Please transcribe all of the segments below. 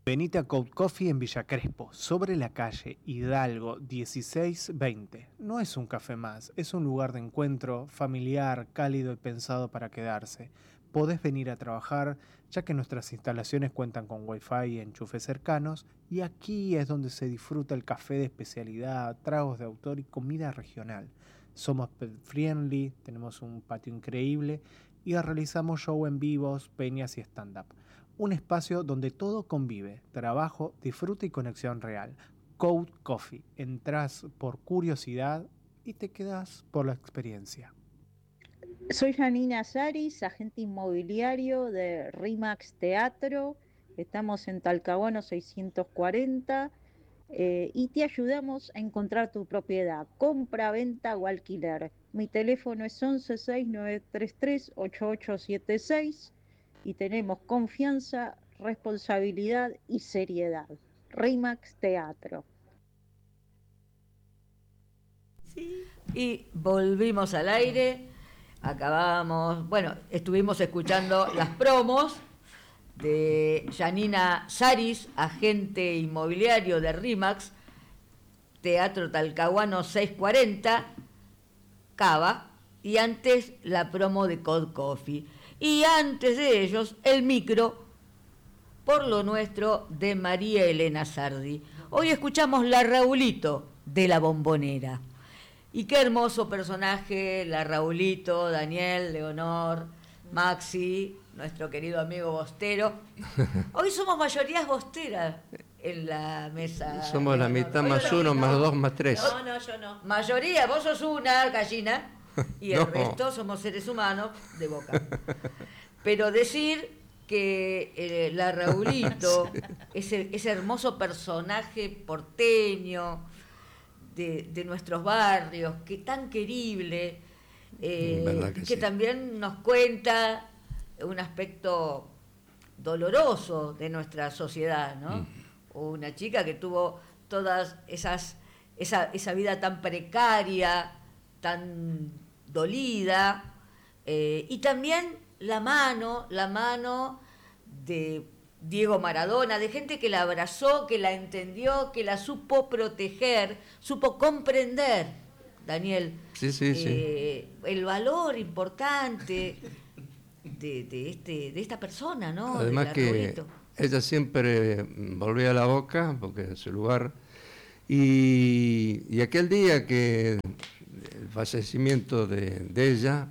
Venite a Cold Coffee en Villa Crespo, sobre la calle Hidalgo 1620. No es un café más, es un lugar de encuentro familiar, cálido y pensado para quedarse. Podés venir a trabajar, ya que nuestras instalaciones cuentan con wifi y enchufes cercanos, y aquí es donde se disfruta el café de especialidad, tragos de autor y comida regional. Somos pet friendly, tenemos un patio increíble y realizamos show en vivos, peñas y stand-up. Un espacio donde todo convive, trabajo, disfrute y conexión real. Cold Coffee. Entrás por curiosidad y te quedas por la experiencia. Soy Janina Saris, agente inmobiliario de RIMAX Teatro. Estamos en Talcahuano 640 y te ayudamos a encontrar tu propiedad, compra, venta o alquiler. Mi teléfono es 1169338876 y tenemos confianza, responsabilidad y seriedad. RIMAX Teatro. Y volvimos al aire. Estuvimos escuchando las promos de Janina Saris, agente inmobiliario de RIMAX, Teatro Talcahuano 640, Cava, y antes la promo de Cold Coffee. Y antes de ellos, el micro, por lo nuestro, de María Elena Sardi. Hoy escuchamos La Raulito, de La Bombonera. Y qué hermoso personaje, la Raulito, Daniel, Leonor, Maxi, nuestro querido amigo Bostero. Hoy somos mayorías bosteras en la mesa. Somos la mitad más uno, más dos, más tres. No, yo no. Mayoría, vos sos una gallina y el resto somos seres humanos de boca. Pero decir que la Raulito, ese hermoso personaje porteño, de nuestros barrios, que tan querible, que sí, también nos cuenta un aspecto doloroso de nuestra sociedad, ¿no? Una chica que tuvo todas esa vida tan precaria, tan dolida, y también la mano de Diego Maradona, de gente que la abrazó, que la entendió, que la supo proteger, supo comprender, Daniel, sí. El valor importante de esta persona, ¿no? Además que ella siempre volvía a la boca, porque es su lugar, y aquel día que el fallecimiento de ella,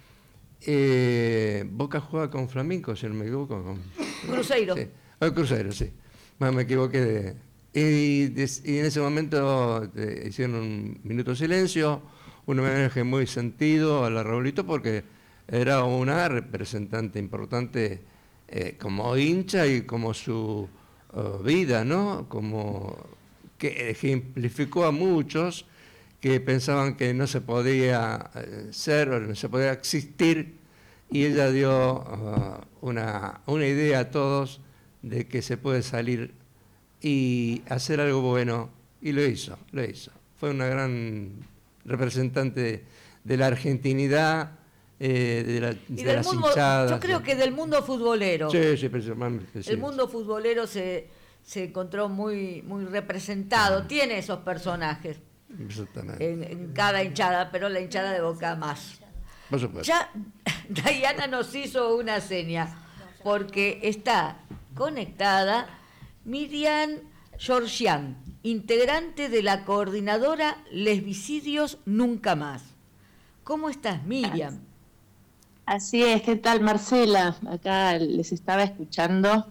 Boca juega con Flamengo, si no me equivoco. Cruzeiro. Sí. Cruzeiro, sí. Me equivoqué. Y en ese momento hicieron un minuto de silencio, un homenaje muy sentido a la Raulito, porque era una representante importante como hincha y como su vida, ¿no? Como que ejemplificó a muchos que pensaban que no se podía ser o no se podía existir, y ella dio una idea a todos de que se puede salir y hacer algo bueno, y lo hizo. Fue una gran representante de la argentinidad, de las hinchadas. Yo creo que del mundo futbolero. Sí, principalmente. El mundo futbolero se encontró muy, muy representado, tiene esos personajes. Exactamente. En cada hinchada, pero la hinchada de Boca más. Por supuesto. Ya Diana nos hizo una seña, porque está conectada Miriam Georgian, integrante de la coordinadora Lesbicidios Nunca Más. ¿Cómo estás, Miriam? Así es, ¿qué tal, Marcela? Acá les estaba escuchando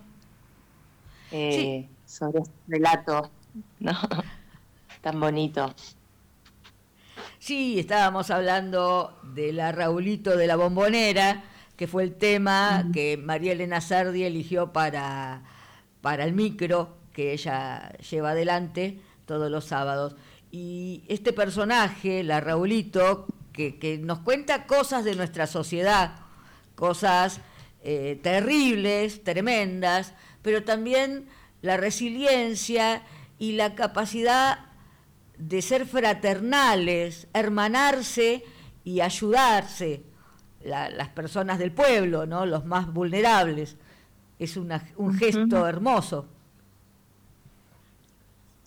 sobre este relato, ¿no? Tan bonito. Sí, estábamos hablando de la Raulito de la Bombonera, que fue el tema que María Elena Sardi eligió para el micro que ella lleva adelante todos los sábados. Y este personaje, la Raulito, que nos cuenta cosas de nuestra sociedad, cosas terribles, tremendas, pero también la resiliencia y la capacidad de ser fraternales, hermanarse y ayudarse, las personas del pueblo, ¿no? Los más vulnerables. Es un gesto hermoso.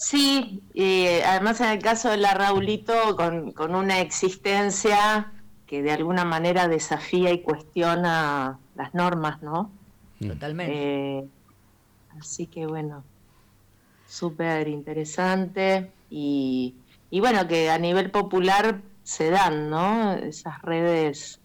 Sí, y además en el caso de la Raulito, con una existencia que de alguna manera desafía y cuestiona las normas, ¿no? Totalmente. Así que bueno, súper interesante y bueno, que a nivel popular se dan, ¿no? Esas redes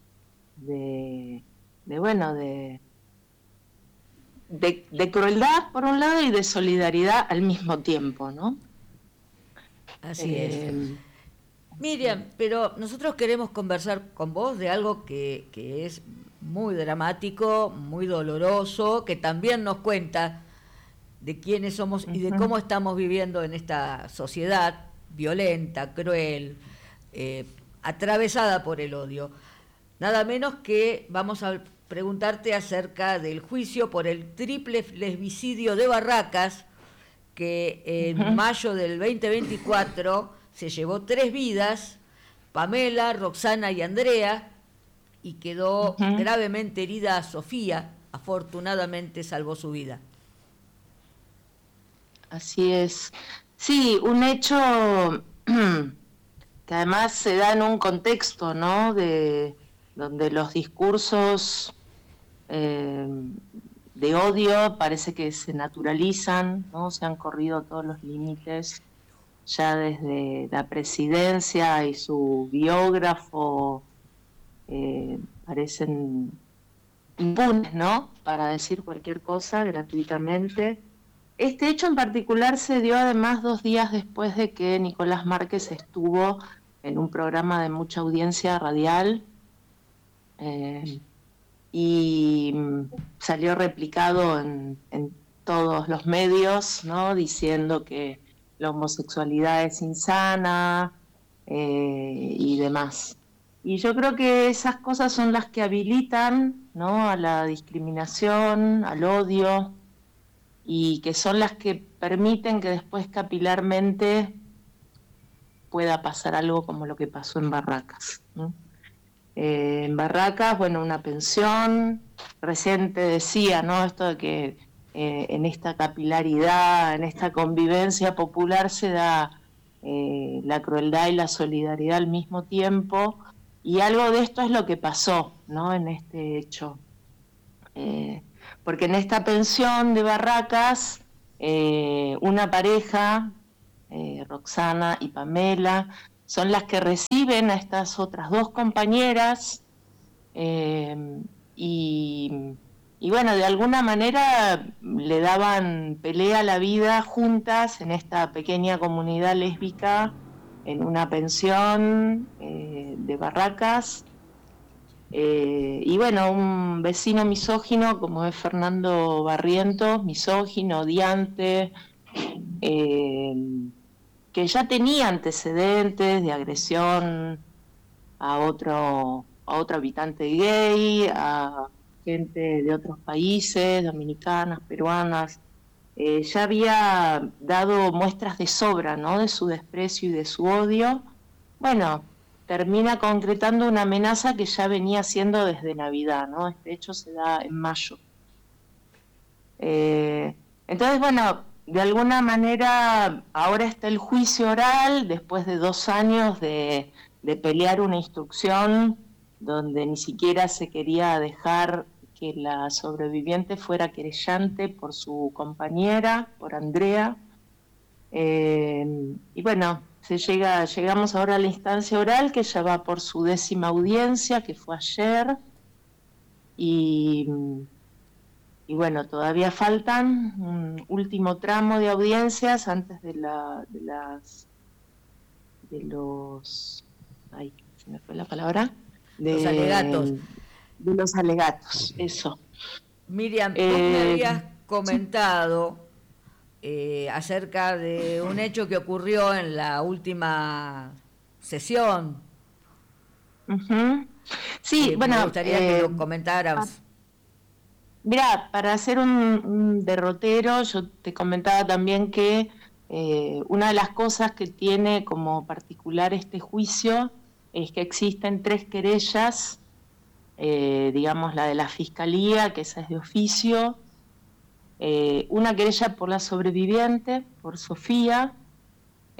de crueldad por un lado y de solidaridad al mismo tiempo, ¿no? Así es. Miriam, pero nosotros queremos conversar con vos de algo que es muy dramático, muy doloroso, que también nos cuenta de quiénes somos y de cómo estamos viviendo en esta sociedad violenta, cruel, atravesada por el odio. Nada menos que vamos a preguntarte acerca del juicio por el triple lesbicidio de Barracas, que en mayo del 2024 se llevó 3 vidas, Pamela, Roxana y Andrea, y quedó gravemente herida a Sofía. Afortunadamente salvó su vida. Así es. Sí, un hecho que además se da en un contexto, ¿no? Donde los discursos de odio parece que se naturalizan, ¿no? Se han corrido todos los límites ya desde la presidencia y su biógrafo parecen impunes, ¿no? Para decir cualquier cosa gratuitamente. Este hecho en particular se dio además 2 días después de que Nicolás Márquez estuvo en un programa de mucha audiencia radial y salió replicado en todos los medios, ¿no? Diciendo que la homosexualidad es insana y demás. Y yo creo que esas cosas son las que habilitan, ¿no? A la discriminación, al odio, y que son las que permiten que después capilarmente pueda pasar algo como lo que pasó en Barracas, ¿no? En Barracas, bueno, una pensión, recién te decía, ¿no? Esto de que en esta capilaridad, en esta convivencia popular se da la crueldad y la solidaridad al mismo tiempo, y algo de esto es lo que pasó, ¿no? En este hecho. Porque en esta pensión de Barracas, una pareja, Roxana y Pamela, son las que reciben a estas otras 2 compañeras y bueno, de alguna manera le daban pelea a la vida juntas en esta pequeña comunidad lésbica, en una pensión de Barracas. Y bueno, un vecino misógino como es Fernando Barrientos, misógino, odiante, que ya tenía antecedentes de agresión a otro habitante gay, a gente de otros países, dominicanas, peruanas, ya había dado muestras de sobra, ¿no? De su desprecio y de su odio. Bueno, termina concretando una amenaza que ya venía haciendo desde Navidad, ¿no? Este hecho se da en mayo. Entonces, bueno, de alguna manera ahora está el juicio oral, después de 2 años de pelear una instrucción donde ni siquiera se quería dejar que la sobreviviente fuera querellante por su compañera, por Andrea. Y bueno, llegamos ahora a la instancia oral, que ya va por su 10ª audiencia, que fue ayer, y bueno, todavía faltan un último tramo de audiencias antes de los ay, se me fue la palabra, los alegatos. De los alegatos, eso. Miriam, vos me habías comentado acerca de un hecho que ocurrió en la última sesión. Sí, bueno, me gustaría que lo comentaras. Mira, para hacer un derrotero, yo te comentaba también que una de las cosas que tiene como particular este juicio es que existen 3 querellas, digamos la de la Fiscalía, que esa es de oficio, una querella por la sobreviviente, por Sofía,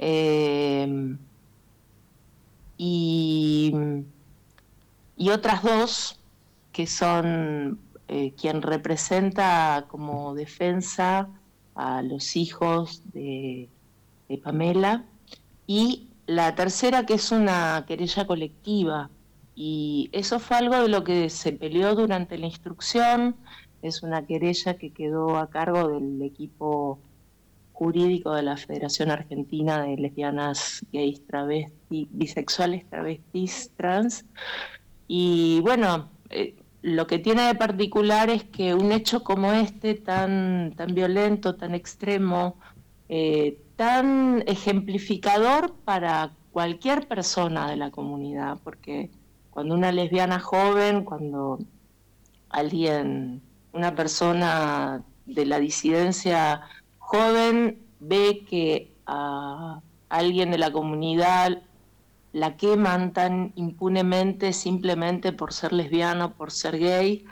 y otras dos que son quien representa como defensa a los hijos de Pamela, y la tercera que es una querella colectiva, y eso fue algo de lo que se peleó durante la instrucción. Es una querella que quedó a cargo del equipo jurídico de la Federación Argentina de Lesbianas, Gays, Bisexuales, Travestis, Trans. Y bueno, lo que tiene de particular es que un hecho como este, tan violento, tan extremo, tan ejemplificador para cualquier persona de la comunidad, porque cuando una lesbiana joven, cuando una persona de la disidencia joven ve que a alguien de la comunidad la queman tan impunemente simplemente por ser lesbiano, por ser gay,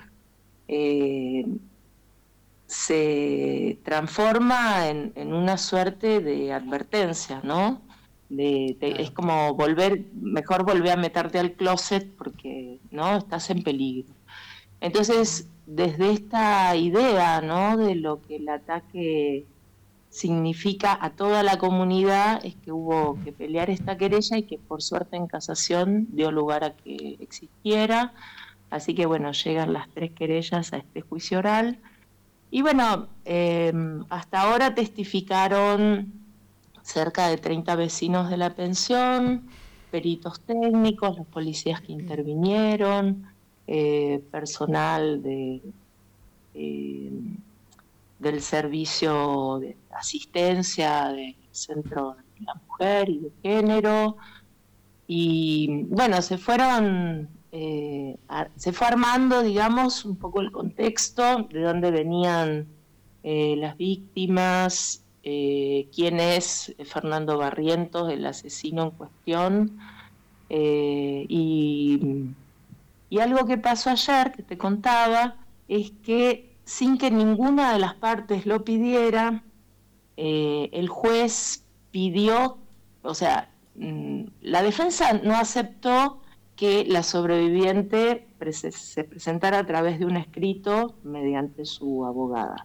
se transforma en una suerte de advertencia, ¿no? Es como mejor volver a meterte al closet porque no estás en peligro. Entonces, desde esta idea, ¿no?, de lo que el ataque significa a toda la comunidad, es que hubo que pelear esta querella y que por suerte en casación dio lugar a que existiera. Así que bueno, llegan las 3 querellas a este juicio oral. Y bueno, hasta ahora testificaron cerca de 30 vecinos de la pensión, peritos técnicos, los policías que intervinieron, personal del servicio de asistencia del Centro de la Mujer y de Género. Y bueno, se fue armando, digamos, un poco el contexto de dónde venían las víctimas, quién es Fernando Barrientos, el asesino en cuestión, y algo que pasó ayer, que te contaba, es que sin que ninguna de las partes lo pidiera, el juez pidió, o sea, la defensa no aceptó que la sobreviviente se presentara a través de un escrito mediante su abogada.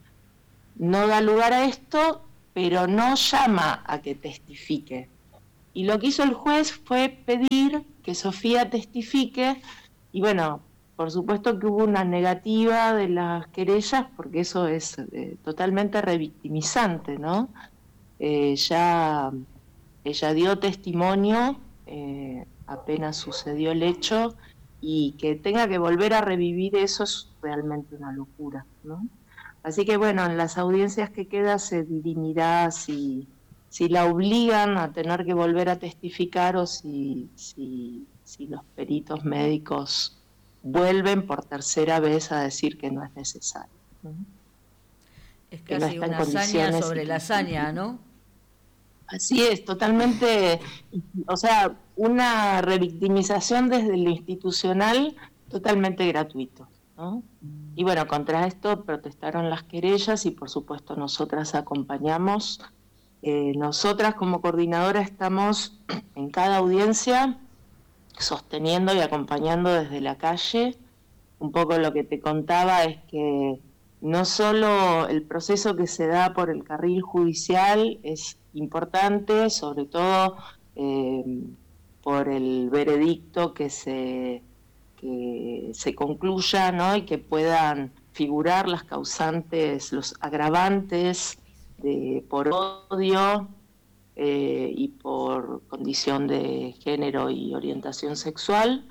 No da lugar a esto, pero no llama a que testifique. Y lo que hizo el juez fue pedir que Sofía testifique, y bueno, por supuesto que hubo una negativa de las querellas, porque eso es totalmente revictimizante, ¿no? Ella dio testimonio apenas sucedió el hecho, y que tenga que volver a revivir eso es realmente una locura, ¿no? Así que bueno, en las audiencias que queda se dirimirá si la obligan a tener que volver a testificar o si los peritos médicos vuelven por tercera vez a decir que no es necesario, ¿no? Es casi una hazaña sobre la hazaña, ¿no? Así es, totalmente, o sea, una revictimización desde lo institucional totalmente gratuito, ¿no? Y bueno, contra esto protestaron las querellas y por supuesto nosotras acompañamos. Nosotras como coordinadora estamos en cada audiencia sosteniendo y acompañando desde la calle. Un poco lo que te contaba es que no solo el proceso que se da por el carril judicial es importante, sobre todo por el veredicto que se concluya, ¿no?, y que puedan figurar las causantes, los agravantes por odio y por condición de género y orientación sexual,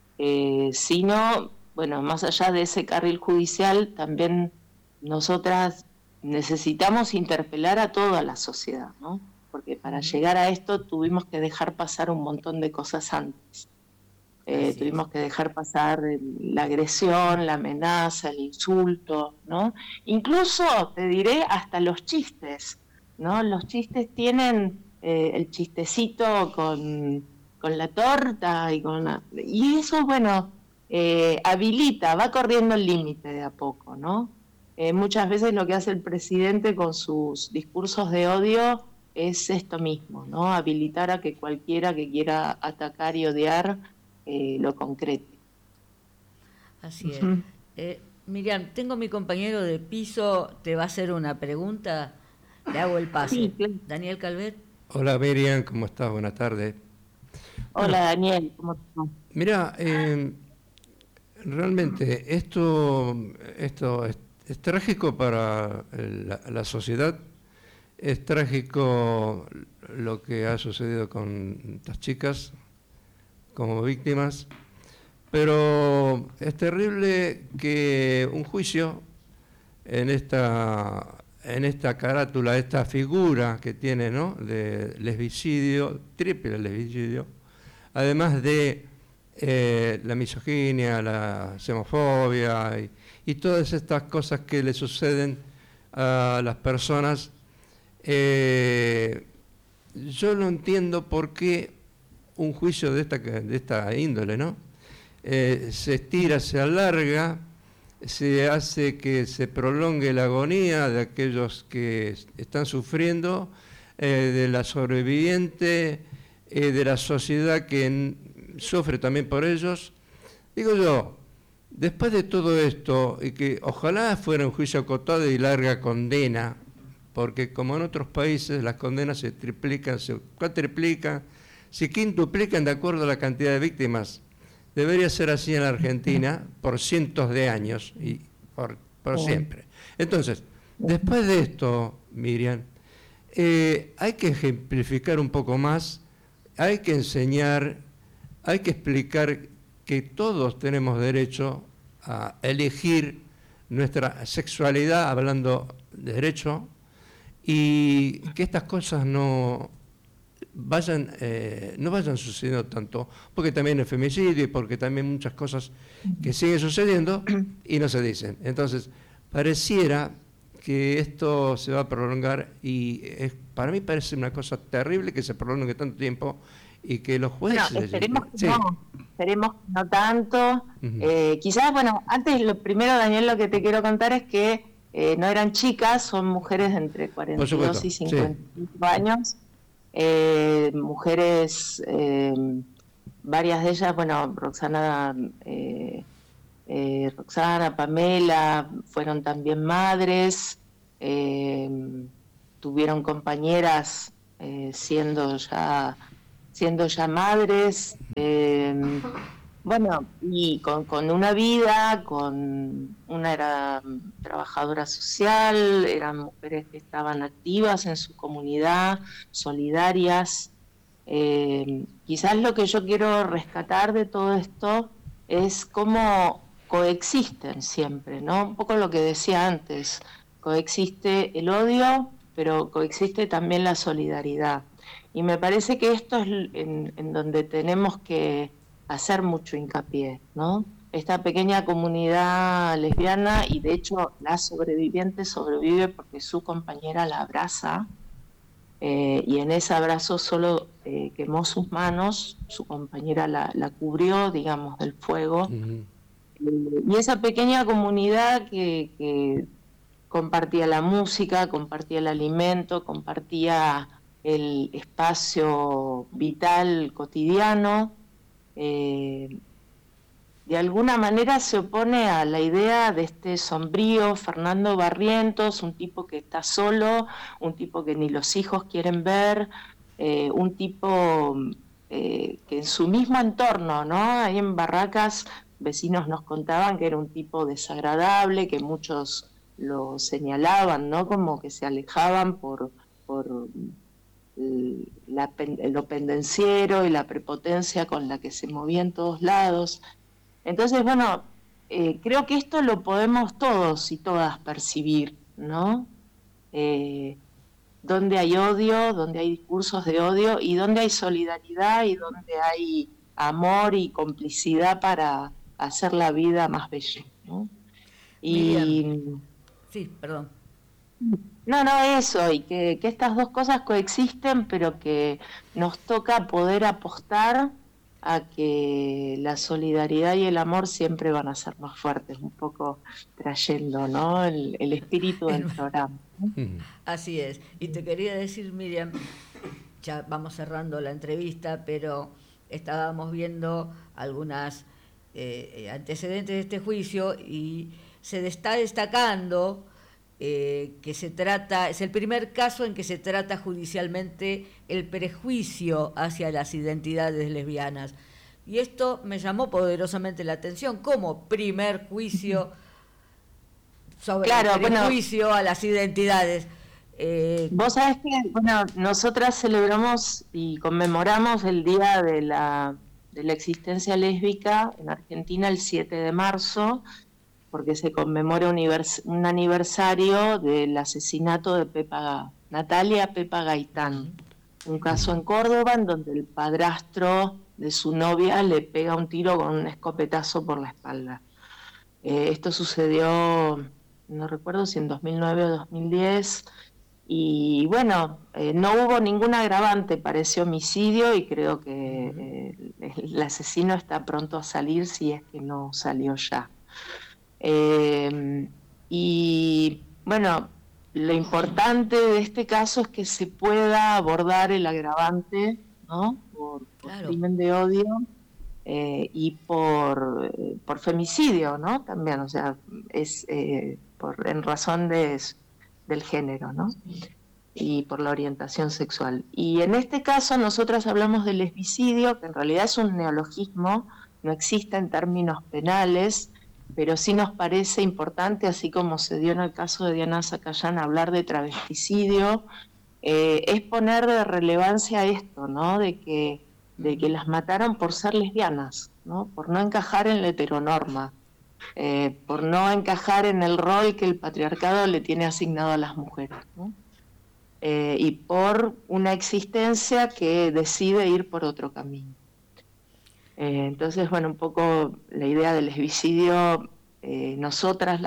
sino, bueno, más allá de ese carril judicial, también nosotras necesitamos interpelar a toda la sociedad, ¿no? Porque para llegar a esto tuvimos que dejar pasar un montón de cosas antes. Tuvimos que dejar pasar la agresión, la amenaza, el insulto, ¿no? Incluso, te diré, hasta los chistes, ¿no? Los chistes tienen el chistecito con la torta y eso, bueno, habilita, va corriendo el límite de a poco, ¿no? Muchas veces lo que hace el presidente con sus discursos de odio es esto mismo, ¿no? Habilitar a que cualquiera que quiera atacar y odiar lo concrete. Así es. Miriam, tengo mi compañero de piso, te va a hacer una pregunta, le hago el pase. Sí, claro. Daniel Calvet. Hola Miriam, ¿cómo estás? Buenas tardes. Hola Daniel, ¿cómo estás? Mira, realmente esto es trágico para la sociedad, es trágico lo que ha sucedido con estas chicas como víctimas, pero es terrible que un juicio en esta carátula, esta figura que tiene, ¿no?, de lesbicidio, triple lesbicidio, además de la misoginia, la xenofobia y todas estas cosas que le suceden a las personas, yo no entiendo por qué un juicio de esta índole, ¿no?, se estira, se alarga, se hace que se prolongue la agonía de aquellos que están sufriendo, de la sobreviviente, de la sociedad que sufre también por ellos. Digo yo, después de todo esto, y que ojalá fuera un juicio acotado y larga condena, porque como en otros países las condenas se triplican, se cuatriplican, se quintuplican de acuerdo a la cantidad de víctimas. Debería ser así en la Argentina por cientos de años y por siempre. Entonces, después de esto, Miriam, hay que ejemplificar un poco más, hay que enseñar, hay que explicar que todos tenemos derecho a elegir nuestra sexualidad, hablando de derecho, y que estas cosas no vayan sucediendo tanto, porque también el femicidio y porque también muchas cosas que siguen sucediendo y no se dicen. Entonces, pareciera que esto se va a prolongar y para mí parece una cosa terrible que se prolongue tanto tiempo y que los jueces... Bueno, esperemos que no tanto. Quizás, antes lo primero, Daniel, lo que te quiero contar es que no eran chicas, son mujeres de entre 42 y 55 años. Mujeres, varias de ellas, Roxana, Pamela, fueron también madres, tuvieron compañeras siendo ya madres, y con una vida, una era trabajadora social, eran mujeres que estaban activas en su comunidad, solidarias. Quizás lo que yo quiero rescatar de todo esto es cómo coexisten siempre, ¿no? Un poco lo que decía antes, coexiste el odio, pero coexiste también la solidaridad. Y me parece que esto es en donde tenemos que hacer mucho hincapié, ¿no? Esta pequeña comunidad lesbiana, y de hecho la sobreviviente sobrevive porque su compañera la abraza, y en ese abrazo solo quemó sus manos, su compañera la cubrió, digamos, del fuego. Y esa pequeña comunidad que compartía la música, compartía el alimento, compartía el espacio vital cotidiano, de alguna manera se opone a la idea de este sombrío Fernando Barrientos, un tipo que está solo, un tipo que ni los hijos quieren ver, un tipo que en su mismo entorno, ¿no? Ahí en Barracas, vecinos nos contaban que era un tipo desagradable, que muchos lo señalaban, ¿no? Como que se alejaban por lo pendenciero y la prepotencia con la que se movía en todos lados. Entonces, creo que esto lo podemos todos y todas percibir, ¿no? Donde hay odio, donde hay discursos de odio, y donde hay solidaridad y donde hay amor y complicidad para hacer la vida más bella, ¿no? Miriam. Sí, perdón. No, eso, y que estas dos cosas coexisten, pero que nos toca poder apostar a que la solidaridad y el amor siempre van a ser más fuertes, un poco trayendo, ¿no?, el espíritu del programa. Así es. Y te quería decir, Miriam, ya vamos cerrando la entrevista, pero estábamos viendo algunas antecedentes de este juicio y se está destacando que se trata, es el primer caso en que se trata judicialmente el prejuicio hacia las identidades lesbianas. Y esto me llamó poderosamente la atención como primer juicio sobre el prejuicio a las identidades. Vos sabés que, bueno, nosotras celebramos y conmemoramos el Día de la Existencia Lésbica en Argentina el 7 de marzo, porque se conmemora un aniversario del asesinato de Natalia Pepa Gaitán, un caso en Córdoba en donde el padrastro de su novia le pega un tiro con un escopetazo por la espalda. Esto sucedió, no recuerdo si en 2009 o 2010, y bueno, no hubo ningún agravante, pareció homicidio, y creo que el asesino está pronto a salir si es que no salió ya. Y bueno, lo importante de este caso es que se pueda abordar el agravante, ¿no?, por crimen de odio y por femicidio, ¿no?, también, o sea, es en razón del género, ¿no?, y por la orientación sexual. Y en este caso nosotras hablamos de lesbicidio, que en realidad es un neologismo, no existe en términos penales, pero sí nos parece importante, así como se dio en el caso de Diana Zacayán, hablar de travesticidio, es poner de relevancia esto, ¿no?, de que las mataron por ser lesbianas, ¿no?, por no encajar en la heteronorma, por no encajar en el rol que el patriarcado le tiene asignado a las mujeres, ¿no?, y por una existencia que decide ir por otro camino. Entonces, bueno, un poco la idea del lesbicidio, nosotras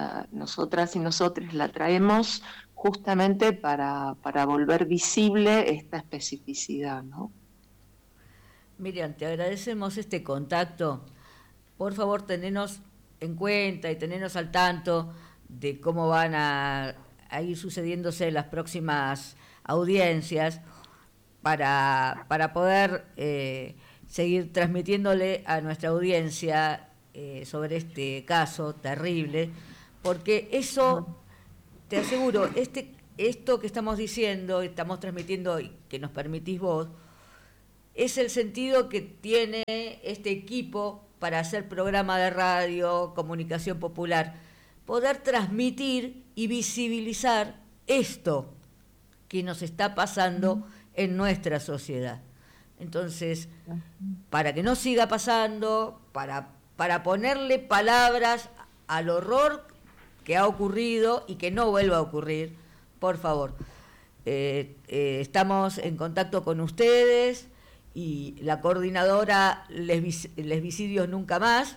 y nosotros la traemos justamente para volver visible esta especificidad, ¿no? Miriam, te agradecemos este contacto. Por favor, tenenos en cuenta y tenenos al tanto de cómo van a ir sucediéndose las próximas audiencias para poder seguir transmitiéndole a nuestra audiencia sobre este caso terrible, porque eso, te aseguro, esto que estamos diciendo, estamos transmitiendo y que nos permitís vos, es el sentido que tiene este equipo para hacer programa de radio, comunicación popular, poder transmitir y visibilizar esto que nos está pasando en nuestra sociedad. Entonces, para que no siga pasando, para ponerle palabras al horror que ha ocurrido y que no vuelva a ocurrir, por favor. Estamos en contacto con ustedes y la coordinadora Lesbicidios Nunca Más.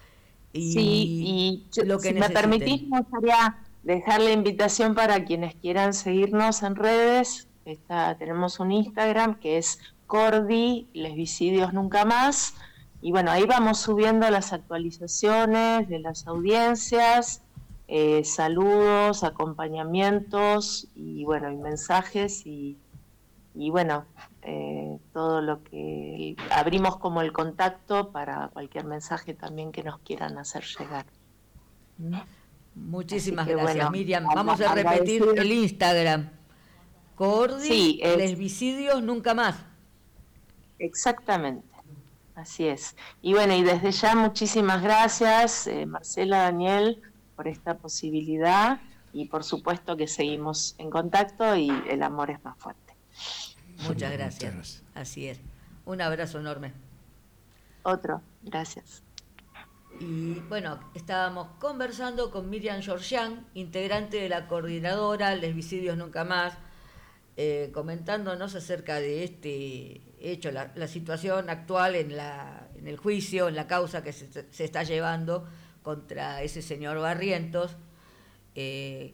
Y lo que si me permitís, me gustaría dejar la invitación para quienes quieran seguirnos en redes. Tenemos un Instagram que es Cordi Lesbicidios Nunca Más, y bueno, ahí vamos subiendo las actualizaciones de las audiencias, saludos, acompañamientos y bueno, y mensajes y bueno, todo lo que abrimos como el contacto para cualquier mensaje también que nos quieran hacer llegar. Muchísimas gracias, bueno, Miriam. Vamos a repetir el Instagram. Cordi, Lesbicidios Nunca Más. Exactamente, así es. Y bueno, y desde ya muchísimas gracias, Marcela, Daniel, por esta posibilidad, y por supuesto que seguimos en contacto y el amor es más fuerte. Muchas gracias. Así es. Un abrazo enorme. Otro, gracias. Y bueno, estábamos conversando con Miriam Georgian, integrante de la coordinadora Lesbicidios Nunca Más, comentándonos acerca de este hecho, la situación actual en el juicio, en la causa que se está llevando contra ese señor Barrientos, que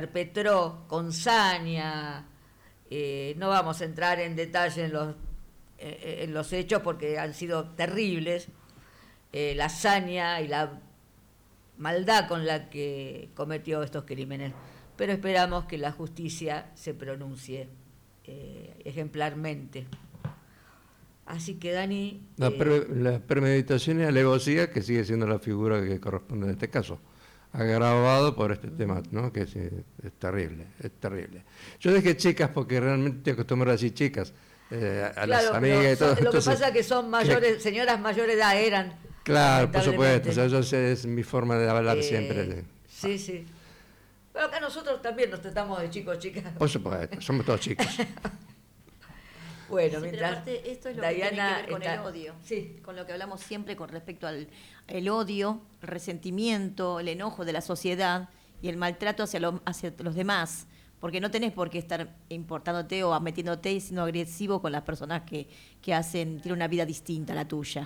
perpetró con saña. No vamos a entrar en detalle en los en los hechos porque han sido terribles, la hazaña y la maldad con la que cometió estos crímenes. Pero esperamos que la justicia se pronuncie ejemplarmente. Así que, Dani... La premeditación y alevosía, que sigue siendo la figura que corresponde en este caso, agravado por este tema, ¿no? Que es terrible, es terrible. Yo dije chicas porque realmente estoy acostumbrado a decir chicas, a las amigas y todo. Lo que pasa es que son mayores, señoras mayor de edad eran. Claro, por supuesto, o sea, es mi forma de hablar siempre. Sí, sí. Pero acá nosotros también nos tratamos de chicos, chicas. Por supuesto, somos todos chicos. Bueno, sí, mientras pero aparte esto es lo Diana que tiene que ver con el odio, sí, con lo que hablamos siempre con respecto al el odio, el resentimiento, el enojo de la sociedad y el maltrato hacia los demás, porque no tenés por qué estar importándote o metiéndote y siendo agresivo con las personas que tienen una vida distinta a la tuya.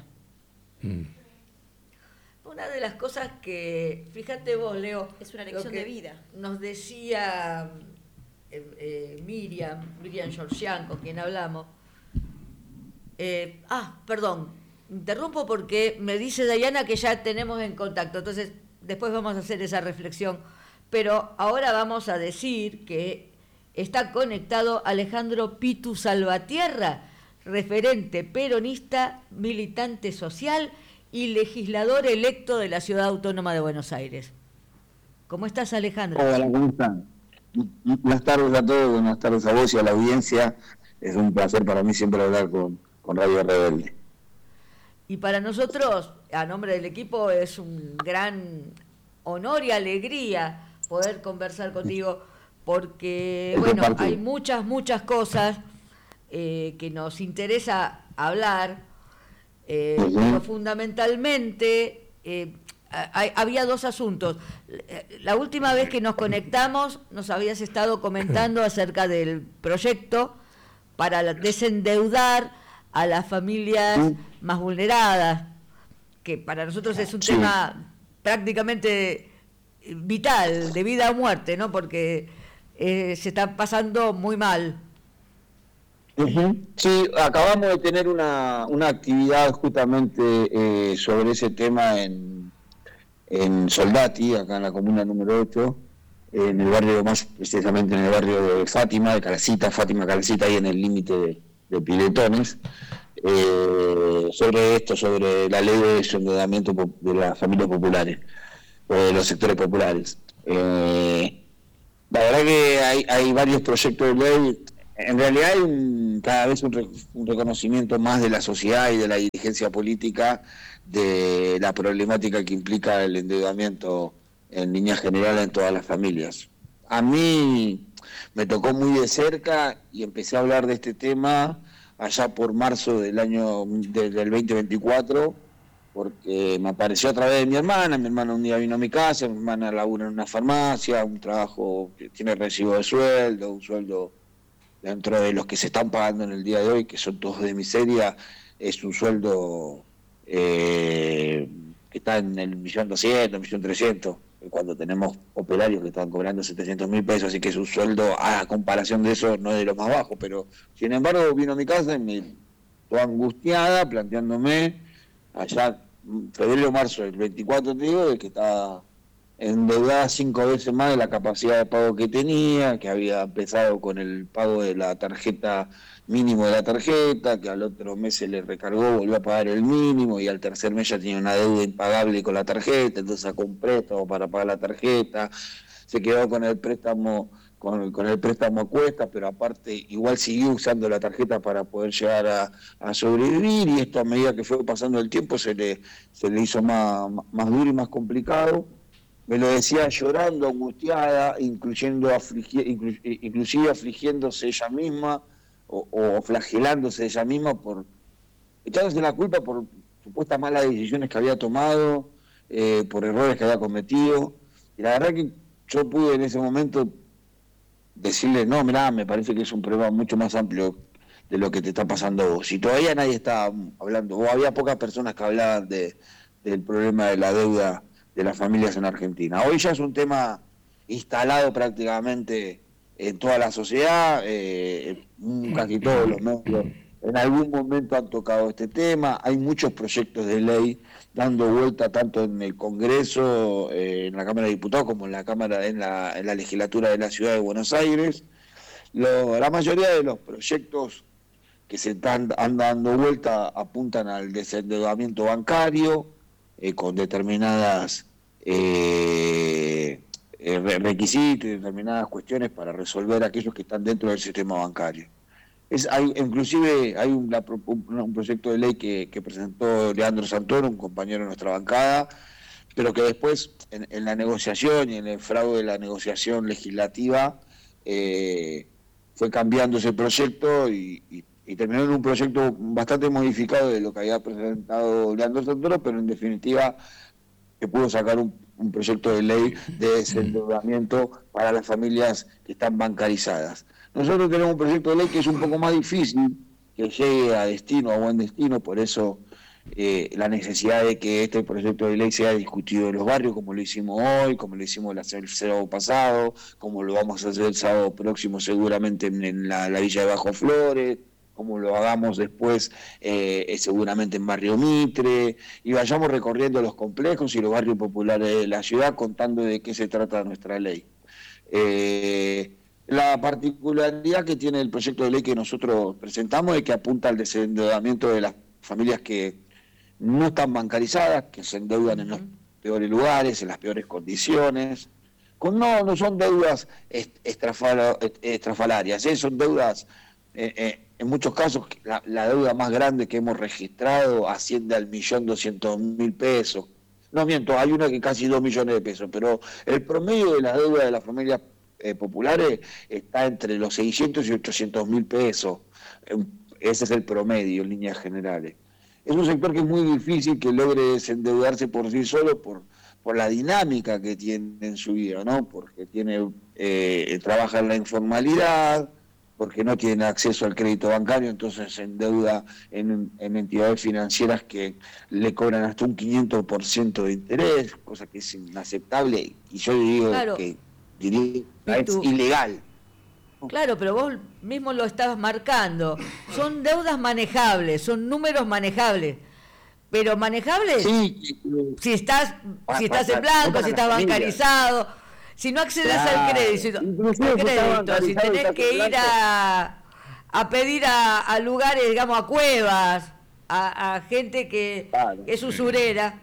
Una de las cosas que, fíjate vos, Leo, es una lección de vida. Nos decía Miriam Georgian, con quien hablamos. Perdón, interrumpo porque me dice Diana que ya tenemos en contacto, entonces después vamos a hacer esa reflexión. Pero ahora vamos a decir que está conectado Alejandro Pitu Salvatierra, referente peronista, militante social y legislador electo de la Ciudad Autónoma de Buenos Aires. ¿Cómo estás, Alejandro? Hola, ¿cómo están? Buenas tardes a todos, buenas tardes a vos y a la audiencia. Es un placer para mí siempre hablar con Radio Rebelde. Y para nosotros, a nombre del equipo, es un gran honor y alegría poder conversar contigo, porque bueno, hay muchas cosas que nos interesa hablar, pero fundamentalmente había dos asuntos. La última vez que nos conectamos nos habías estado comentando acerca del proyecto para desendeudar a las familias más vulneradas, que para nosotros es un tema prácticamente vital, de vida o muerte, ¿no? Porque se está pasando muy mal. Sí, acabamos de tener una actividad justamente sobre ese tema en Soldati, acá en la comuna número 8, en el barrio, más precisamente en el barrio de Fátima, de Calacita, ahí en el límite de Piletones, sobre la ley de desendeudamiento de las familias populares, o de los sectores populares. La verdad que hay varios proyectos de ley. En realidad hay cada vez un reconocimiento más de la sociedad y de la dirigencia política de la problemática que implica el endeudamiento en líneas generales en todas las familias. A mí me tocó muy de cerca y empecé a hablar de este tema allá por marzo del 2024, porque me apareció a través de mi hermana un día vino a mi casa, mi hermana labura en una farmacia, un trabajo que tiene recibo de sueldo, un sueldo dentro de los que se están pagando en el día de hoy, que son todos de miseria, es un sueldo que está en el 1.200.000, 1.300.000, cuando tenemos operarios que están cobrando 700.000 pesos, así que es un sueldo, a comparación de eso, no es de los más bajos, pero sin embargo vino a mi casa y me toda angustiada, planteándome allá febrero, marzo del 24, te digo, de que estaba endeudada 5 veces más de la capacidad de pago que tenía, que había empezado con el pago de la tarjeta, mínimo de la tarjeta, que al otro mes se le recargó, volvió a pagar el mínimo, y al tercer mes ya tenía una deuda impagable con la tarjeta, entonces sacó un préstamo para pagar la tarjeta, se quedó con el préstamo con el préstamo a cuesta, pero aparte igual siguió usando la tarjeta para poder llegar a sobrevivir, y esto a medida que fue pasando el tiempo se le hizo más duro y más complicado. Me lo decía llorando, angustiada, inclusive afligiéndose ella misma o flagelándose ella misma por echándose la culpa por supuestas malas decisiones que había tomado, por errores que había cometido. Y la verdad que yo pude en ese momento decirle, no, mirá, me parece que es un problema mucho más amplio de lo que te está pasando a vos. Y todavía nadie estaba hablando, o había pocas personas que hablaban del problema de la deuda de las familias en Argentina. Hoy ya es un tema instalado prácticamente en toda la sociedad, casi todos los medios en algún momento han tocado este tema. Hay muchos proyectos de ley dando vuelta tanto en el Congreso, en la Cámara de Diputados, como en la legislatura de la Ciudad de Buenos Aires. La mayoría de los proyectos que se están dando vuelta apuntan al desendeudamiento bancario, con determinadas requisitos y determinadas cuestiones para resolver aquellos que están dentro del sistema bancario. Inclusive hay un proyecto de ley que presentó Leandro Santoro, un compañero de nuestra bancada, pero que después en la negociación y en el fraude de la negociación legislativa fue cambiando ese proyecto y terminó en un proyecto bastante modificado de lo que había presentado Leandro Santoro, pero en definitiva que pudo sacar un proyecto de ley de desendeudamiento para las familias que están bancarizadas. Nosotros tenemos un proyecto de ley que es un poco más difícil que llegue a buen destino, por eso la necesidad de que este proyecto de ley sea discutido en los barrios, como lo hicimos hoy, como lo hicimos el sábado pasado, como lo vamos a hacer el sábado próximo seguramente en la Villa de Bajo Flores, como lo hagamos después seguramente en Barrio Mitre, y vayamos recorriendo los complejos y los barrios populares de la ciudad contando de qué se trata nuestra ley. La particularidad que tiene el proyecto de ley que nosotros presentamos es que apunta al desendeudamiento de las familias que no están bancarizadas, que se endeudan en los peores lugares, en las peores condiciones. No son deudas estrafalarias, son deudas, en muchos casos, la deuda más grande que hemos registrado asciende al 1.200.000 pesos. No miento, hay una que casi 2 millones de pesos, pero el promedio de la deuda de las familias populares está entre los 600 y 800.000 pesos. Ese es el promedio en líneas generales. Es un sector que es muy difícil que logre desendeudarse por sí solo por la dinámica que tiene en su vida, ¿no? Porque trabaja en la informalidad, porque no tiene acceso al crédito bancario, entonces se endeuda en entidades financieras que le cobran hasta un 500% de interés, cosa que es inaceptable, y yo digo que es ilegal. Claro, pero vos mismo lo estabas marcando. Son deudas manejables, son números manejables. Pero manejables si estás en blanco, si estás bancarizado, si no accedes al crédito, si tenés que ir a pedir a lugares, digamos, a cuevas, a gente que es usurera.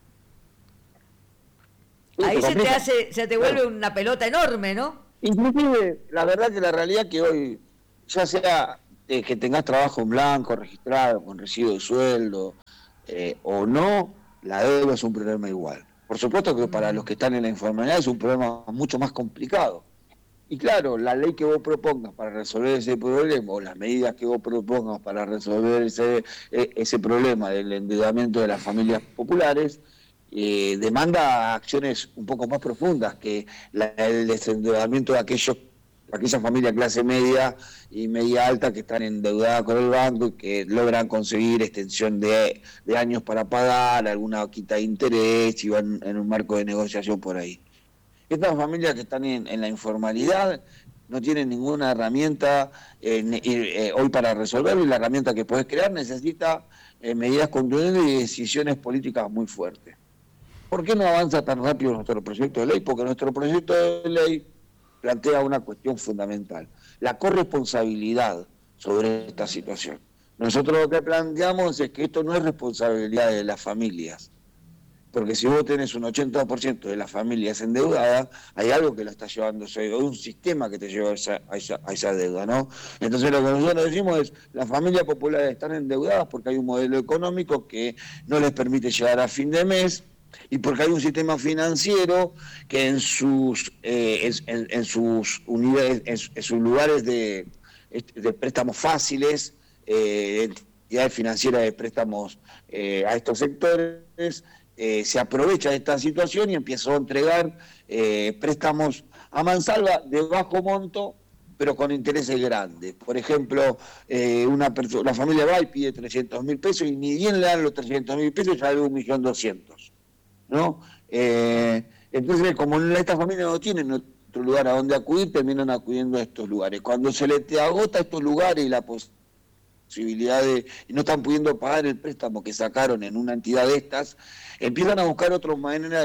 Ahí se te vuelve una pelota enorme, ¿no? Inclusive, la verdad que la realidad que hoy, ya sea que tengas trabajo en blanco, registrado, con recibo de sueldo, o no, la deuda es un problema igual. Por supuesto que para los que están en la informalidad es un problema mucho más complicado. Y claro, la ley que vos propongas para resolver ese problema, o las medidas que vos propongas para resolver ese problema del endeudamiento de las familias populares, demanda acciones un poco más profundas que el desendeudamiento de aquellas familias clase media y media alta que están endeudadas con el banco y que logran conseguir extensión de años para pagar, alguna quita de interés y van en un marco de negociación por ahí. Estas familias que están en la informalidad no tienen ninguna herramienta hoy para resolverlo, y la herramienta que puedes crear necesita medidas contundentes y decisiones políticas muy fuertes. ¿Por qué no avanza tan rápido nuestro proyecto de ley? Porque nuestro proyecto de ley plantea una cuestión fundamental, la corresponsabilidad sobre esta situación. Nosotros lo que planteamos es que esto no es responsabilidad de las familias, porque si vos tenés un 80% de las familias endeudadas, hay algo que la está llevando, hay un sistema que te lleva a esa deuda, ¿no? Entonces lo que nosotros decimos es, las familias populares están endeudadas porque hay un modelo económico que no les permite llegar a fin de mes, y porque hay un sistema financiero que en sus unidades, en sus lugares de préstamos fáciles, entidades financieras de préstamos a estos sectores, se aprovecha de esta situación y empieza a entregar préstamos a mansalva de bajo monto, pero con intereses grandes. Por ejemplo, la familia va y pide 300.000 pesos y ni bien le dan los 300.000 pesos, ya debe 1.200.000. ¿No? Entonces, como estas familias no tienen otro lugar a donde acudir, terminan acudiendo a estos lugares. Cuando se les agota estos lugares y la posibilidad posibilidad y no están pudiendo pagar el préstamo que sacaron en una entidad de estas, empiezan a buscar otra manera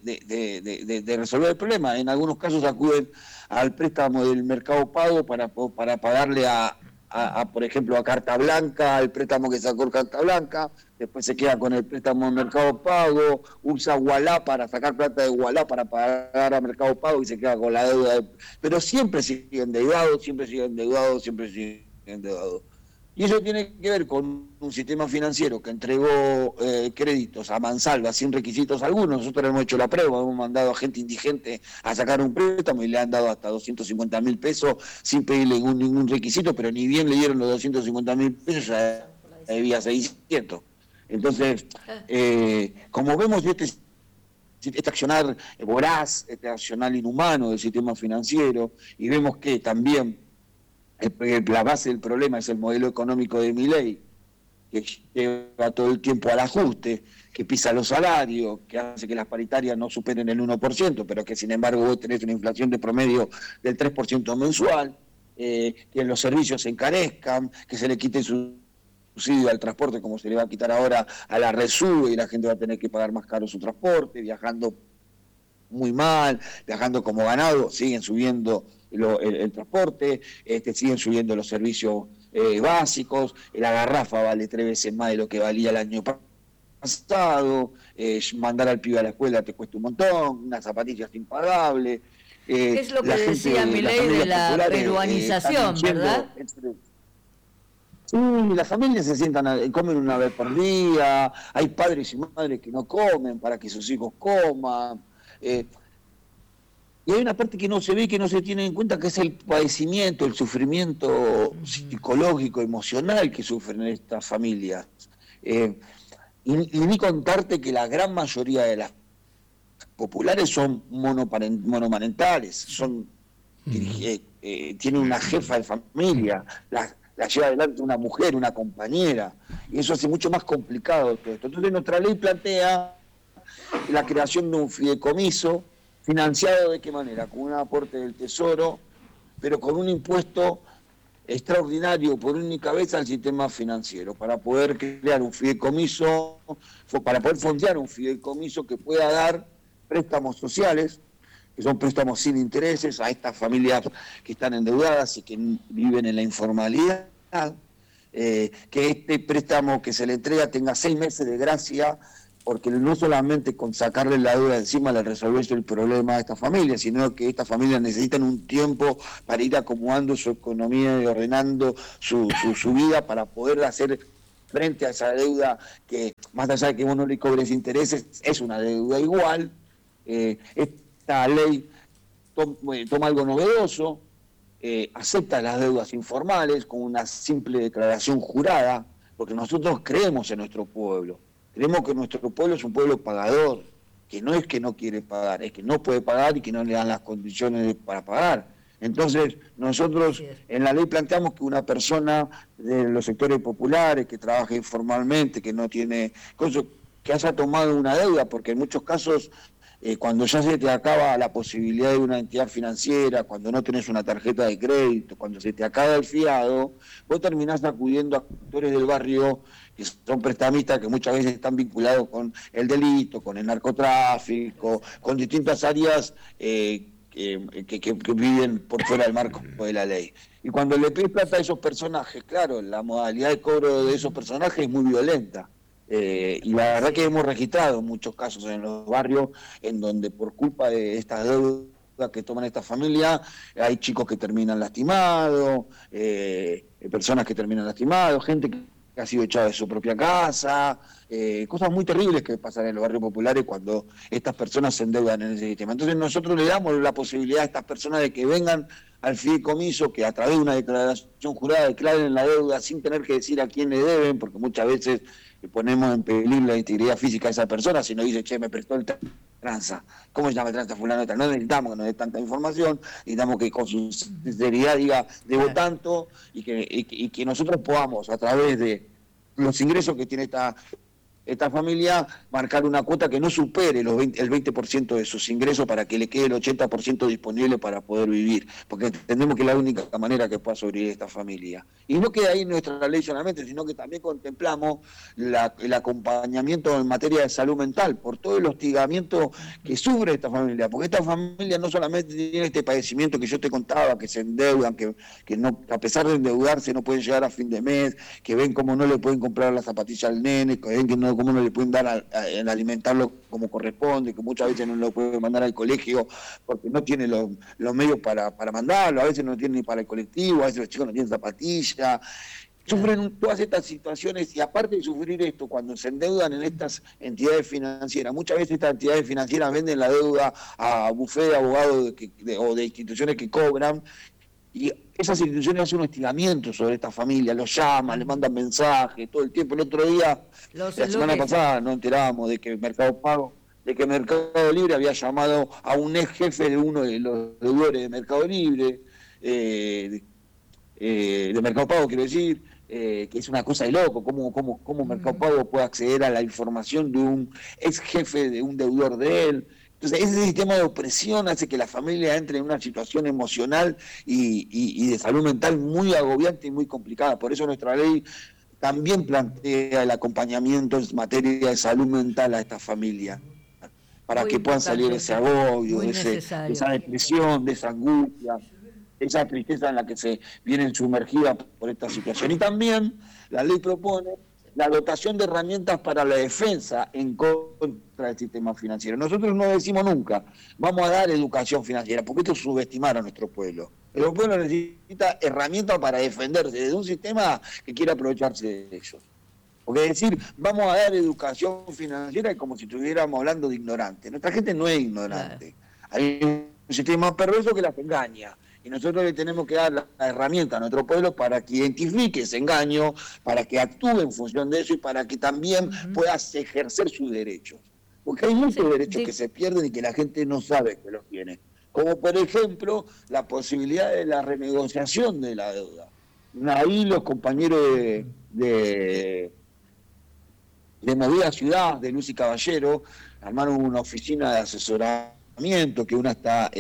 de resolver el problema. En algunos casos acuden al préstamo del Mercado Pago para pagarle por ejemplo, a Carta Blanca, el préstamo que sacó Carta Blanca, después se queda con el préstamo del Mercado Pago, usa Ualá para sacar plata de Ualá para pagar a Mercado Pago y se queda con la deuda. Pero siempre sigue endeudado, siempre sigue endeudado, siempre sigue endeudado. Y eso tiene que ver con un sistema financiero que entregó créditos a mansalva sin requisitos algunos. Nosotros hemos hecho la prueba, hemos mandado a gente indigente a sacar un préstamo y le han dado hasta 250.000 pesos sin pedirle ningún requisito, pero ni bien le dieron los 250.000 pesos, ya debía 600. Entonces, como vemos este accionar voraz, este accionar inhumano del sistema financiero, y vemos que también la base del problema es el modelo económico de Milei, que lleva todo el tiempo al ajuste, que pisa los salarios, que hace que las paritarias no superen el 1%, pero que sin embargo vos tenés una inflación de promedio del 3% mensual, que los servicios se encarezcan, que se le quite su subsidio al transporte como se le va a quitar ahora a la Resube y la gente va a tener que pagar más caro su transporte, viajando muy mal, viajando como ganado, siguen subiendo el transporte, siguen subiendo los servicios básicos, la garrafa vale 3 veces más de lo que valía el año pasado, mandar al pibe a la escuela te cuesta un montón, unas zapatillas impagables. Es lo que decía Milei de la peruanización, ¿verdad? Sí, las familias se sientan, comen una vez por día, hay padres y madres que no comen para que sus hijos coman. Y hay una parte que no se ve, que no se tiene en cuenta, que es el padecimiento, el sufrimiento psicológico, emocional que sufren estas familias. Y ni contarte que la gran mayoría de las populares son monomarentales, tienen una jefa de familia, la lleva adelante una mujer, una compañera, y eso hace mucho más complicado todo esto. Entonces nuestra ley plantea la creación de un fideicomiso, financiado ¿de qué manera? Con un aporte del Tesoro, pero con un impuesto extraordinario por única vez al sistema financiero, para poder crear un fideicomiso, para poder fondear un fideicomiso que pueda dar préstamos sociales, que son préstamos sin intereses a estas familias que están endeudadas y que viven en la informalidad, que este préstamo que se le entrega tenga 6 meses de gracia, porque no solamente con sacarle la deuda encima le resolvés el problema a estas familias, sino que estas familias necesitan un tiempo para ir acomodando su economía y ordenando su vida para poder hacer frente a esa deuda que, más allá de que vos no le cobres intereses, es una deuda igual. Esta ley toma algo novedoso, acepta las deudas informales con una simple declaración jurada, porque nosotros creemos en nuestro pueblo. Creemos que nuestro pueblo es un pueblo pagador, que no es que no quiere pagar, es que no puede pagar y que no le dan las condiciones para pagar. Entonces, nosotros en la ley planteamos que una persona de los sectores populares, que trabaja informalmente, que no tiene cosas, que haya tomado una deuda, porque en muchos casos, cuando ya se te acaba la posibilidad de una entidad financiera, cuando no tenés una tarjeta de crédito, cuando se te acaba el fiado, vos terminás acudiendo a actores del barrio que son prestamistas, que muchas veces están vinculados con el delito, con el narcotráfico, con distintas áreas que viven por fuera del marco de la ley. Y cuando le pides plata a esos personajes, claro, la modalidad de cobro de esos personajes es muy violenta. Y la verdad que hemos registrado muchos casos en los barrios en donde por culpa de estas deudas que toman esta familia, hay chicos que terminan lastimados, personas que terminan lastimados, gente que ha sido echada de su propia casa, cosas muy terribles que pasan en los barrios populares cuando estas personas se endeudan en ese sistema. Entonces nosotros le damos la posibilidad a estas personas de que vengan al fideicomiso, que a través de una declaración jurada declaren la deuda sin tener que decir a quién le deben, porque muchas veces ponemos en peligro la integridad física de esa persona si no dice, che, me prestó el tranza. ¿Cómo se llama el tranza fulano? No necesitamos que nos dé tanta información, necesitamos que con su sinceridad diga, debo tanto, y que nosotros podamos, a través de los ingresos que tiene esta esta familia marcar una cuota que no supere el 20% de sus ingresos para que le quede el 80% disponible para poder vivir, porque entendemos que es la única manera que pueda sobrevivir esta familia. Y no queda ahí nuestra ley solamente, sino que también contemplamos el acompañamiento en materia de salud mental, por todo el hostigamiento que sufre esta familia, porque esta familia no solamente tiene este padecimiento que yo te contaba, que se endeudan, que no, a pesar de endeudarse no pueden llegar a fin de mes, que ven cómo no le pueden comprar las zapatillas al nene, que ven que no, cómo no le pueden dar a alimentarlo como corresponde, que muchas veces no lo pueden mandar al colegio porque no tiene los medios para mandarlo, a veces no tiene ni para el colectivo, a veces los chicos no tienen zapatillas. Sufren todas estas situaciones y aparte de sufrir esto, cuando se endeudan en estas entidades financieras, muchas veces estas entidades financieras venden la deuda a bufete de abogados o de instituciones que cobran, y esas instituciones hacen un hostigamiento sobre esta familia, los llaman, les mandan mensajes todo el tiempo. El otro día, la semana pasada, nos enterábamos de que Mercado Libre había llamado a un ex jefe de uno de los deudores de Mercado Libre, de Mercado Pago, quiero decir, que es una cosa de loco, cómo Mercado Pago puede acceder a la información de un ex jefe de un deudor de él. Entonces, ese sistema de opresión hace que la familia entre en una situación emocional y de salud mental muy agobiante y muy complicada. Por eso nuestra ley también plantea el acompañamiento en materia de salud mental a esta familia, para que puedan salir de ese agobio, de esa depresión, de esa angustia, esa tristeza en la que se vienen sumergidas por esta situación. Y también la ley propone la dotación de herramientas para la defensa en contra del sistema financiero. Nosotros no decimos nunca, vamos a dar educación financiera, porque esto es subestimar a nuestro pueblo. El pueblo necesita herramientas para defenderse de un sistema que quiere aprovecharse de ellos. Porque decir, vamos a dar educación financiera es como si estuviéramos hablando de ignorantes. Nuestra gente no es ignorante. Hay un sistema perverso que las engaña. Y nosotros le tenemos que dar la herramienta a nuestro pueblo para que identifique ese engaño, para que actúe en función de eso y para que también pueda ejercer sus derechos. Porque hay muchos derechos que se pierden y que la gente no sabe que los tiene. Como por ejemplo la posibilidad de la renegociación de la deuda. Ahí los compañeros de Movida Ciudad, de Luz y Caballero, armaron una oficina de asesoramiento, que una está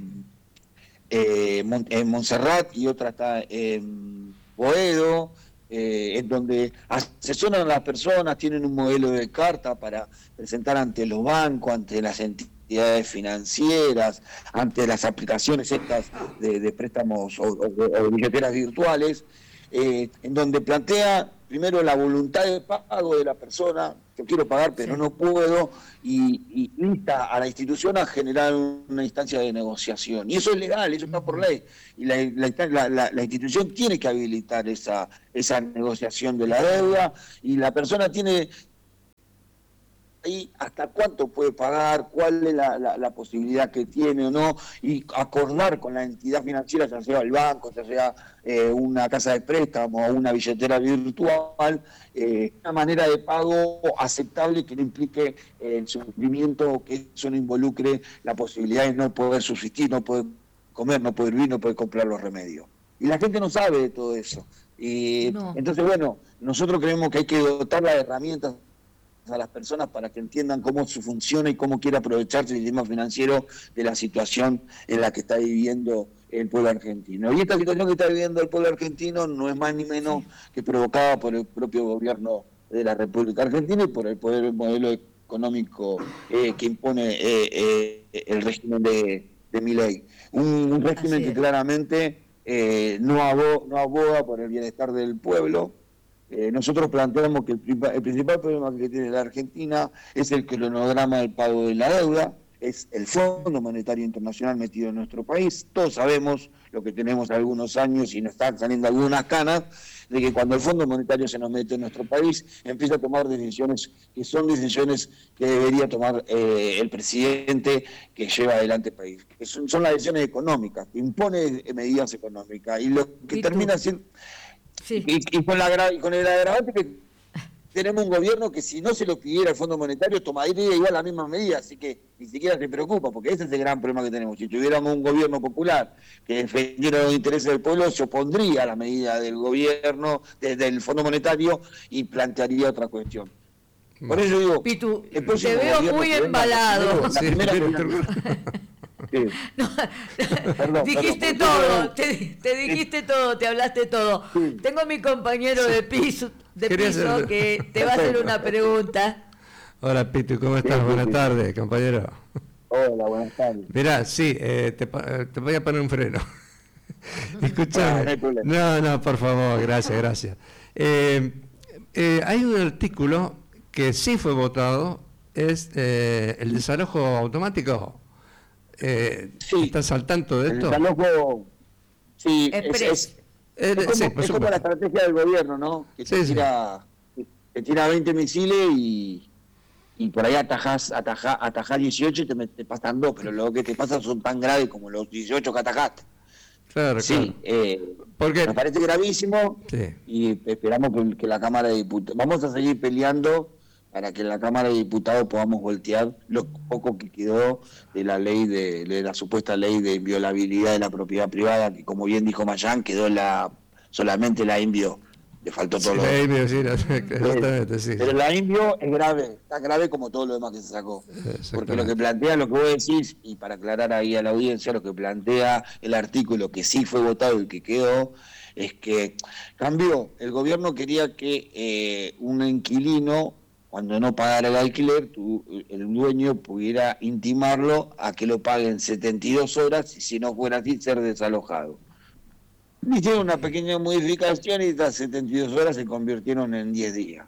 en Montserrat y otra está en Boedo, en donde asesoran a las personas, tienen un modelo de carta para presentar ante los bancos, ante las entidades financieras, ante las aplicaciones estas de préstamos o de billeteras virtuales, en donde plantea primero la voluntad de pago de la persona. Yo quiero pagar pero no puedo, y insta a la institución a generar una instancia de negociación. Y eso es legal, eso está por ley. Y la institución tiene que habilitar esa negociación de la deuda, y la persona tiene ahí hasta cuánto puede pagar, cuál es la posibilidad que tiene o no, y acordar con la entidad financiera, ya sea el banco, ya sea una casa de préstamo o una billetera virtual, una manera de pago aceptable que no implique el sufrimiento, que eso no involucre la posibilidad de no poder subsistir, no poder comer, no poder vivir, no poder comprar los remedios. Y la gente no sabe de todo eso. Entonces, bueno, nosotros creemos que hay que dotar las herramientas a las personas para que entiendan cómo funciona y cómo quiere aprovecharse el sistema financiero de la situación en la que está viviendo el pueblo argentino. Y esta situación que está viviendo el pueblo argentino no es más ni menos que provocada por el propio gobierno de la República Argentina y por el modelo económico que impone el régimen de Milei. Un régimen que claramente no aboga por el bienestar del pueblo. Nosotros planteamos que el principal problema que tiene la Argentina es el cronograma del pago de la deuda, es el Fondo Monetario Internacional metido en nuestro país. Todos sabemos, lo que tenemos algunos años y nos están saliendo algunas canas, de que cuando el Fondo Monetario se nos mete en nuestro país, empieza a tomar decisiones que son decisiones que debería tomar el presidente que lleva adelante el país. Que son las decisiones económicas, que impone medidas económicas. Y lo que termina siendo... Sí. Y con el agravante que tenemos un gobierno que si no se lo pidiera el Fondo Monetario tomaría igual la misma medida, así que ni siquiera se preocupa, porque ese es el gran problema que tenemos. Si tuviéramos un gobierno popular que defendiera los intereses del pueblo, se opondría a la medida del gobierno, desde el Fondo Monetario, y plantearía otra cuestión. Por eso digo, Pitu, el próximo te veo gobierno muy que venga, embalado. la Sí, primera pero- Sí. Perdón, Dijiste perdón, todo, te dijiste todo, te hablaste todo. Sí. Tengo a mi compañero de piso Quería hacer- que te va a hacer una pregunta. Hola, Pitu, ¿cómo estás? Sí, Buenas sí. tardes, compañero. Hola, buenas tardes. Mirá, sí, te voy a poner un freno. Escuchame. no hay problema. No, por favor, gracias. Hay un artículo que sí fue votado, es el desalojo automático. Sí. ¿Estás al tanto de El esto? desalojo, sí, Express. es como, Sí, por es como la supuesto. estrategia del gobierno, ¿no? Que Sí, sí. te tira 20 misiles y por ahí atajás 18 y te pasan 2, pero lo que te pasa son tan graves como los 18 que atajaste. Claro, Sí, Porque, me parece gravísimo sí, y esperamos que la Cámara de Diputados, vamos a seguir peleando para que en la Cámara de Diputados podamos voltear lo poco que quedó de la ley de la supuesta ley de inviolabilidad de la propiedad privada, que como bien dijo Mayán, quedó solamente la invió, le faltó todo sí, lo demás. exactamente, sí. Pero la invió es grave, está grave como todo lo demás que se sacó. Porque lo que plantea, lo que vos decís, y para aclarar ahí a la audiencia, lo que plantea el artículo que sí fue votado y que quedó, es que cambió. El gobierno quería que un inquilino, cuando no pagara el alquiler, el dueño pudiera intimarlo a que lo pague en 72 horas y si no fuera así, ser desalojado. Hicieron una pequeña modificación y estas 72 horas se convirtieron en 10 días.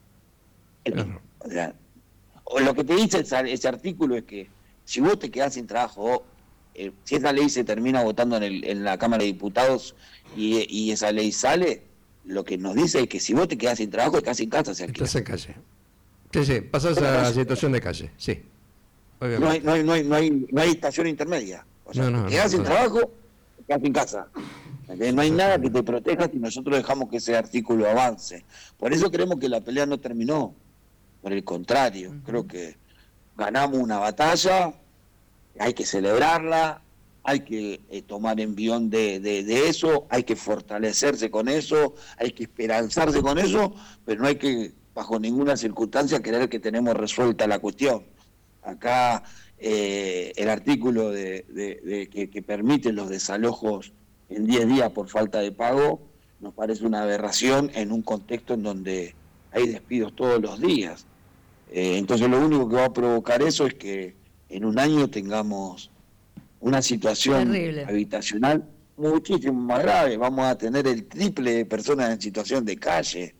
Claro. O sea, lo que te dice ese artículo es que si vos te quedás sin trabajo, si esa ley se termina votando en la Cámara de Diputados y esa ley sale, lo que nos dice es que si vos te quedás sin trabajo, te quedás sin casa, se alquila. Estás en calle. Sí, pasás a la situación de calle, sí. Obviamente. No hay estación intermedia. O sea, No, te quedás no, sin no. trabajo, te quedás sin casa. No hay nada que te proteja si nosotros dejamos que ese artículo avance. Por eso creemos que la pelea no terminó. Por el contrario, creo que ganamos una batalla, hay que celebrarla, hay que tomar envión de eso, hay que fortalecerse con eso, hay que esperanzarse con eso, pero no hay que, bajo ninguna circunstancia, creer que tenemos resuelta la cuestión. Acá el artículo que permite los desalojos en 10 días por falta de pago nos parece una aberración en un contexto en donde hay despidos todos los días. Entonces lo único que va a provocar eso es que en un año tengamos una situación Terrible. habitacional muchísimo más grave. Vamos a tener el triple de personas en situación de calle.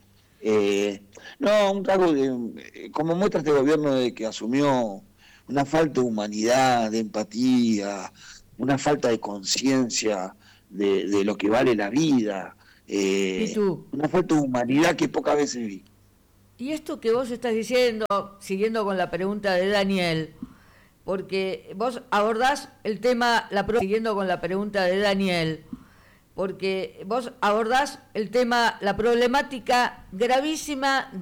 Un rasgo como muestra este gobierno de que asumió una falta de humanidad, de empatía, una falta de conciencia de lo que vale la vida, ¿Y tú? una falta de humanidad que pocas veces vi. Y esto que vos estás diciendo, siguiendo con la pregunta de Daniel, porque vos abordás el tema, siguiendo con la pregunta de Daniel, porque vos abordás el tema, la problemática gravísima